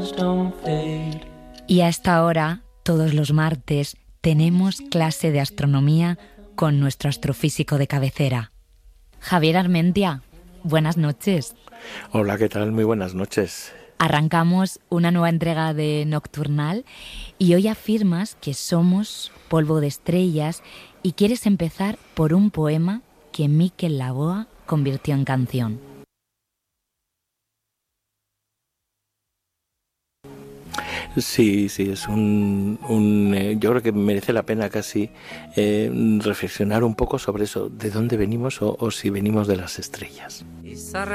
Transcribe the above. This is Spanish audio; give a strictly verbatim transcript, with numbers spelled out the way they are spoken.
Y a esta hora, todos los martes, tenemos clase de astronomía con nuestro astrofísico de cabecera. Javier Armentia, buenas noches. Hola, ¿qué tal? Muy buenas noches. Arrancamos una nueva entrega de Nocturnal y hoy afirmas que somos polvo de estrellas y quieres empezar por un poema que Miquel Laboa convirtió en canción. Sí, sí, es un, un eh, yo creo que merece la pena casi eh, reflexionar un poco sobre eso, de dónde venimos o, o si venimos de las estrellas.